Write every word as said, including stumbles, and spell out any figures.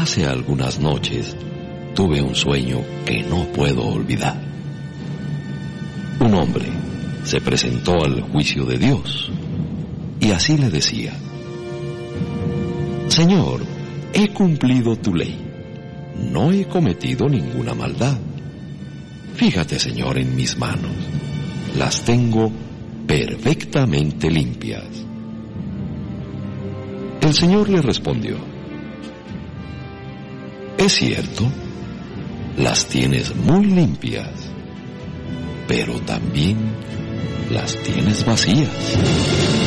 Hace algunas noches tuve un sueño que no puedo olvidar. Un hombre se presentó al juicio de Dios y así le decía: Señor, he cumplido tu ley, no he cometido ninguna maldad. Fíjate, Señor, en mis manos, las tengo perfectamente limpias. El Señor le respondió: es cierto, las tienes muy limpias, pero también las tienes vacías.